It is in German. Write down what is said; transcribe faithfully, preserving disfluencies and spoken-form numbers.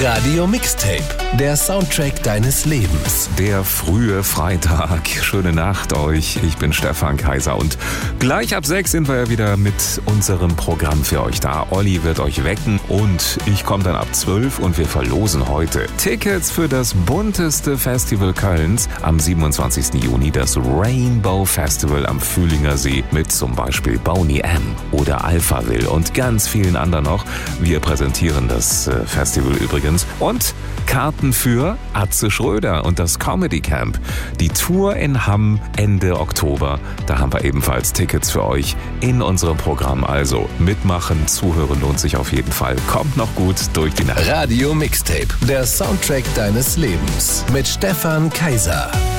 Radio Mixtape, der Soundtrack deines Lebens. Der frühe Freitag. Schöne Nacht euch. Ich bin Stefan Kaiser und gleich ab sechs sind wir ja wieder mit unserem Programm für euch da. Olli wird euch wecken und ich komme dann ab zwölf und wir verlosen heute Tickets für das bunteste Festival Kölns am siebenundzwanzigsten Juni, das Rainbow Festival am Fühlinger See mit zum Beispiel Boney M. oder Alphaville und ganz vielen anderen noch. Wir präsentieren das Festival übrigens und Karten für Atze Schröder und das Comedy Camp. Die Tour in Hamm Ende Oktober. Da haben wir ebenfalls Tickets für euch in unserem Programm. Also mitmachen, zuhören lohnt sich auf jeden Fall. Kommt noch gut durch die Nacht. Radio Mixtape, der Soundtrack deines Lebens mit Stefan Kaiser.